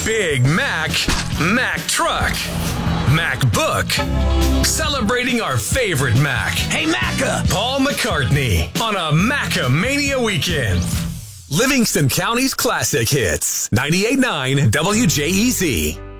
Big Mac Truck, MacBook, celebrating our favorite Mac. Hey, Macca! Paul McCartney on a Macamania weekend. Livingston County's classic hits. 98.9 WJEZ.